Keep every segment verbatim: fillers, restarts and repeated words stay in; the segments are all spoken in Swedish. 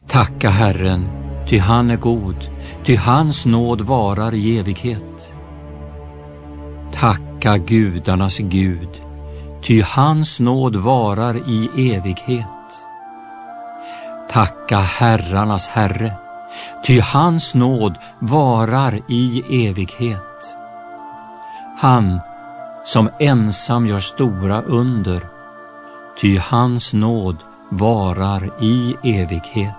Tacka Herren, ty han är god, ty hans nåd varar i evighet. Tacka gudarnas Gud, ty hans nåd varar i evighet. Tacka herrarnas Herre, ty hans nåd varar i evighet. Han som ensam gör stora under, ty hans nåd varar i evighet.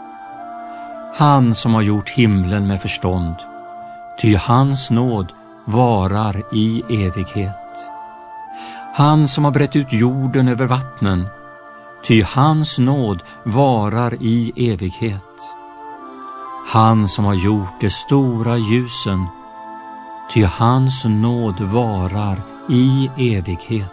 Han som har gjort himlen med förstånd, ty hans nåd varar i evighet. Han som har brett ut jorden över vattnen, ty hans nåd varar i evighet. Han som har gjort de stora ljusen, ty hans nåd varar i evighet.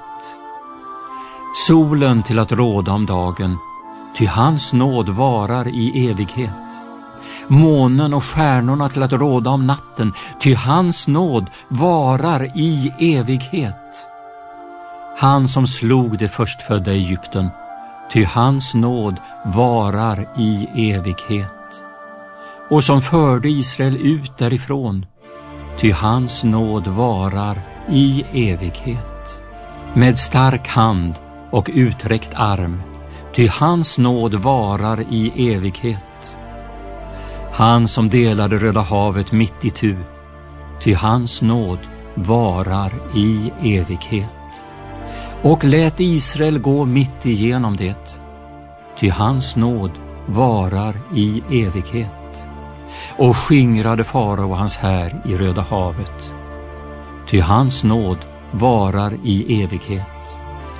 Solen till att råda om dagen, ty hans nåd varar i evighet. Månen och stjärnorna till att råda om natten, ty hans nåd varar i evighet. Han som slog det förstfödda Egypten, ty hans nåd varar i evighet. Och som förde Israel ut därifrån, ty hans nåd varar i evighet. Med stark hand och uträckt arm, ty hans nåd varar i evighet. Han som delade Röda havet mitt i tu, ty hans nåd varar i evighet. Och lät Israel gå mitt igenom det, ty hans nåd varar i evighet. Och skingrade farao och hans här i Röda havet, ty hans nåd varar i evighet.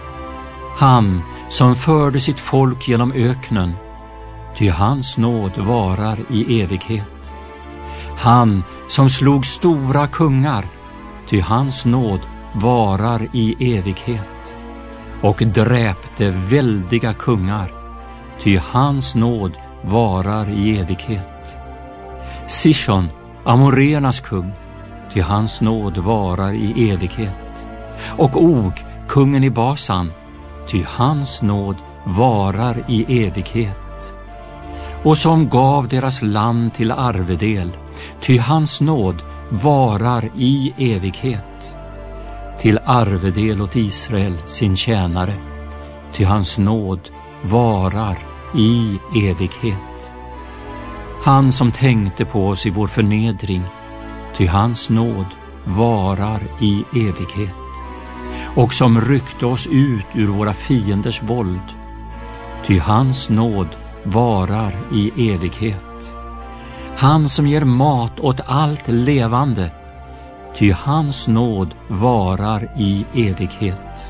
Han som förde sitt folk genom öknen, ty hans nåd varar i evighet. Han som slog stora kungar, ty hans nåd varar i evighet. Och dräpte väldiga kungar, ty hans nåd varar i evighet. Sishon, Amoreernas kung, ty hans nåd varar i evighet. Och Og, kungen i Basan, ty hans nåd varar i evighet. Och som gav deras land till arvedel, ty hans nåd varar i evighet. Till arvedel åt Israel sin tjänare, ty hans nåd varar i evighet. Han som tänkte på oss i vår förnedring, ty hans nåd varar i evighet. Och som ryckte oss ut ur våra fienders våld, ty hans nåd varar i evighet. Han som ger mat åt allt levande, ty hans nåd varar i evighet.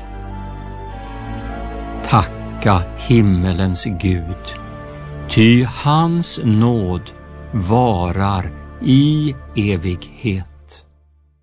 Tacka himmelens Gud, ty hans nåd varar i evighet.